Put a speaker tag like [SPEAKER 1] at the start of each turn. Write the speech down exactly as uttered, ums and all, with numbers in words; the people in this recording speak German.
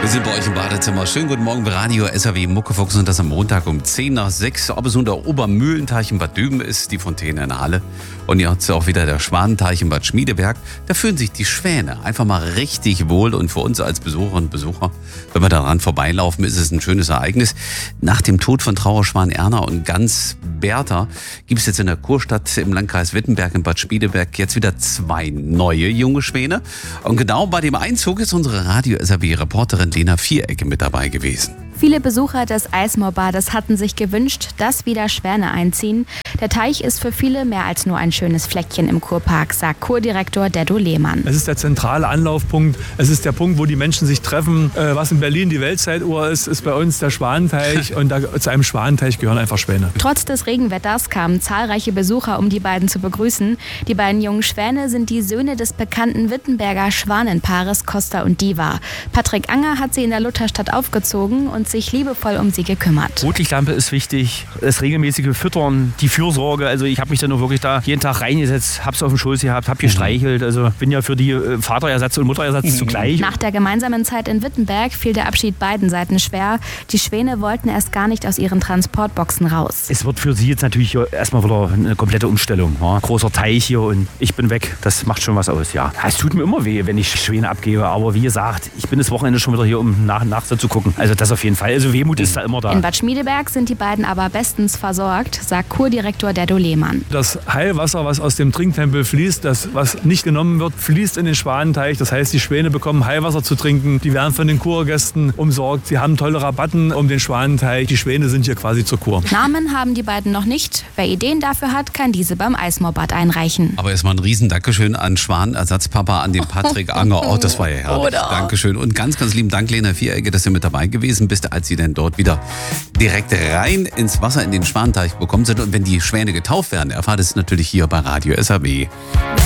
[SPEAKER 1] Wir sind bei euch im Badezimmer. Schönen guten Morgen bei Radio S R W Muckefuchs und das am Montag um zehn nach sechs. Ob es nun der Obermühlenteich in Bad Düben ist, die Fontäne in Halle und jetzt auch wieder der Schwanenteich in Bad Schmiedeberg, da fühlen sich die Schwäne einfach mal richtig wohl. Und für uns als Besucherinnen und Besucher, wenn wir daran vorbeilaufen, ist es ein schönes Ereignis. Nach dem Tod von Trauerschwan Erna und Gans Bertha gibt es jetzt in der Kurstadt im Landkreis Wittenberg in Bad Schmiedeberg jetzt wieder zwei neue junge Schwäne. Und genau bei dem Einzug ist unsere Radio S R W-Reporterin Lena Vierecke mit dabei gewesen.
[SPEAKER 2] Viele Besucher des Eismoorbades hatten sich gewünscht, dass wieder Schwäne einziehen. Der Teich ist für viele mehr als nur ein schönes Fleckchen im Kurpark, sagt Kurdirektor Deddo Lehmann.
[SPEAKER 3] Es ist der zentrale Anlaufpunkt. Es ist der Punkt, wo die Menschen sich treffen. Was in Berlin die Weltzeituhr ist, ist bei uns der Schwanenteich. Und da, zu einem Schwanenteich gehören einfach Schwäne.
[SPEAKER 2] Trotz des Regenwetters kamen zahlreiche Besucher, um die beiden zu begrüßen. Die beiden jungen Schwäne sind die Söhne des bekannten Wittenberger Schwanenpaares Costa und Diva. Patrick Anger hat sie in der Lutherstadt aufgezogen und sich liebevoll um sie gekümmert.
[SPEAKER 4] Rotlichtlampe ist wichtig, das regelmäßige Füttern, die Fürsorge. Also ich habe mich dann nur wirklich da jeden Tag reingesetzt, hab's auf dem Schoß gehabt, hab gestreichelt. Also bin ja für die Vaterersatz und Mutterersatz mhm. zugleich.
[SPEAKER 2] Nach der gemeinsamen Zeit in Wittenberg fiel der Abschied beiden Seiten schwer. Die Schwäne wollten erst gar nicht aus ihren Transportboxen raus.
[SPEAKER 4] Es wird für sie jetzt natürlich erstmal wieder eine komplette Umstellung. Ja. Großer Teich hier und ich bin weg. Das macht schon was aus, ja. Es tut mir immer weh, wenn ich Schwäne abgebe. Aber wie gesagt, ich bin das Wochenende schon wieder hier, um nach, nach zu gucken. Also das auf jeden Fall. Also Wehmut ist da immer da.
[SPEAKER 2] In Bad Schmiedeberg sind die beiden aber bestens versorgt, sagt Kurdirektor Deddo Lehmann.
[SPEAKER 3] Das Heilwasser, was aus dem Trinktempel fließt, das, was nicht genommen wird, fließt in den Schwanenteich. Das heißt, die Schwäne bekommen Heilwasser zu trinken. Die werden von den Kurgästen umsorgt. Sie haben tolle Rabatten um den Schwanenteich. Die Schwäne sind hier quasi zur Kur.
[SPEAKER 2] Namen haben die beiden noch nicht. Wer Ideen dafür hat, kann diese beim Eismoorbad einreichen.
[SPEAKER 1] Aber erstmal ein riesen Dankeschön an Schwanenersatzpapa, an den Patrick Anger. Oh, das war ja herrlich.
[SPEAKER 2] Oder?
[SPEAKER 1] Dankeschön. Und ganz, ganz lieben Dank, Lena Vierecke, dass ihr mit dabei gewesen bist, als sie denn dort wieder direkt rein ins Wasser in den Schwanenteich bekommen sind. Und wenn die Schwäne getauft werden, erfahrt es natürlich hier bei Radio S R W.